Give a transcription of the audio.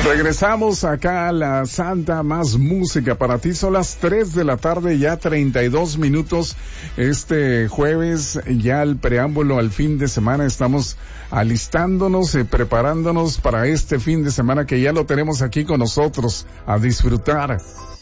Regresamos acá a la Santa Más Música. Para ti son las 3 de la tarde, ya 32 minutos. Este jueves, ya el preámbulo al fin de semana. Estamos alistándonos y preparándonos para este fin de semana que ya lo tenemos aquí con nosotros a disfrutar.